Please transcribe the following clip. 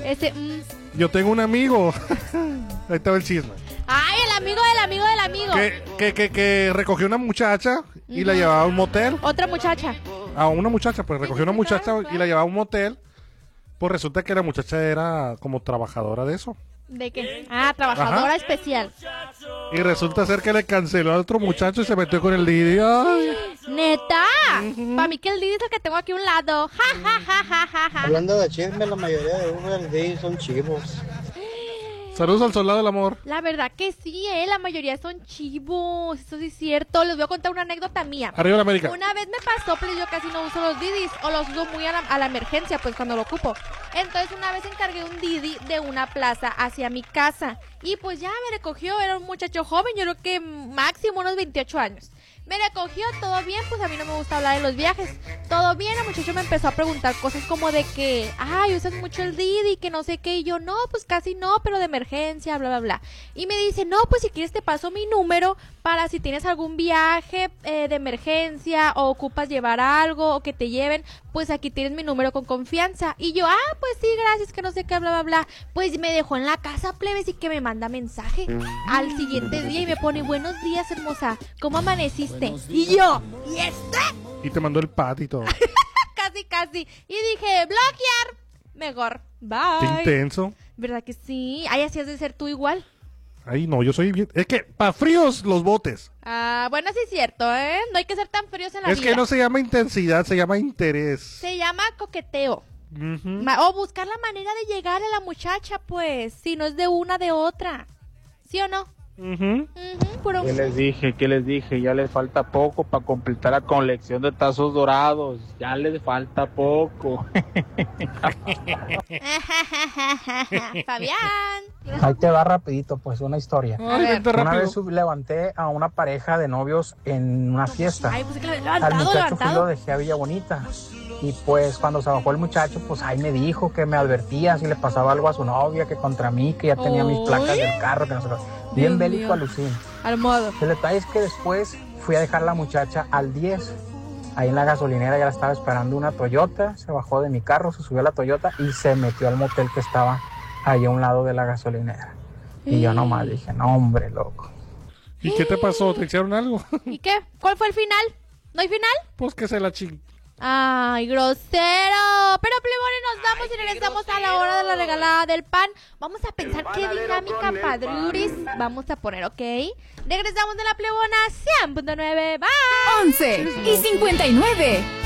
Ese, Yo tengo un amigo. Ahí estaba el chisme. Ay, el amigo del amigo del amigo. Que recogió una muchacha y la llevaba a un motel. Otra muchacha. A una muchacha, pues recogió una muchacha y la llevaba a un motel. Pues resulta que la muchacha era como trabajadora de eso. ¿De qué? Ah, trabajadora especial. Y resulta ser que le canceló a otro muchacho y se metió con el Didi. Ay. ¿Neta? Para mí que el Didi es el que tengo aquí a un lado. Ja, ja, ja, ja, ja, ja. Hablando de chisme, la mayoría de Uber de ellos son chivos. Saludos al soldado del amor. La verdad que sí, la mayoría son chivos. Eso sí es cierto. Les voy a contar una anécdota mía. Arriba la América. Una vez me pasó, pero yo casi no uso los Didis, o los uso muy a la emergencia, pues cuando lo ocupo. Entonces una vez encargué un Didi de una plaza hacia mi casa. Y pues ya me recogió, era un muchacho joven, yo creo que máximo unos 28 años. Me recogió, todo bien, pues a mí no me gusta hablar de los viajes. Todo bien, el muchacho me empezó a preguntar cosas como de que, ay, usas mucho el Didi, que no sé qué. Y yo, no, pues casi no, pero de emergencia, bla, bla, bla. Y me dice, no, pues si quieres te paso mi número para si tienes algún viaje de emergencia o ocupas llevar algo o que te lleven, pues aquí tienes mi número con confianza. Y yo, pues sí, gracias, que no sé qué, bla, bla, bla. Pues me dejó en la casa, plebes, y que me manda mensaje al siguiente día y me pone, buenos días, hermosa, ¿cómo amaneciste? Y yo, ¿y este? Y te mandó el pat y todo. Casi. Y dije, bloquear. Mejor, bye. Qué intenso. ¿Verdad que sí? Ay, así has de ser tú igual. Ay, no, yo soy bien. Es que para fríos los botes. Bueno, sí es cierto, ¿eh? No hay que ser tan fríos en la vida. Es que no se llama intensidad, se llama interés. Se llama coqueteo. Uh-huh. O buscar la manera de llegar a la muchacha, pues. Si no es de una, de otra. ¿Sí o no? Uh-huh. Puro... ¿Qué les dije? Ya les falta poco para completar la colección de tazos dorados. Ya les falta poco. Fabián. Ahí te va rapidito, pues, una historia. Una vez levanté a una pareja de novios en una fiesta. Ay, pues que lo Al muchacho levantado. fui lo dejé a Villa Bonita. Y pues cuando se bajó el muchacho, pues ahí me dijo que me advertía si le pasaba algo a su novia, que contra mí, que ya tenía mis placas del carro, que no sé qué. Bien bélico, alucín. Al modo. El detalle es que después fui a dejar a la muchacha al 10. Ahí en la gasolinera ya la estaba esperando una Toyota. Se bajó de mi carro, se subió a la Toyota y se metió al motel que estaba ahí a un lado de la gasolinera. Y yo nomás dije, no hombre, loco. ¿Y qué te pasó? ¿Te hicieron algo? ¿Y qué? ¿Cuál fue el final? ¿No hay final? Pues que se la ching. Ay, grosero. Pero plebones, nos vamos y regresamos a la hora de la regalada del pan. Vamos a pensar qué dinámica padruris vamos a poner, ¿ok? Regresamos de la plebona 100.9. Bye. 11:59.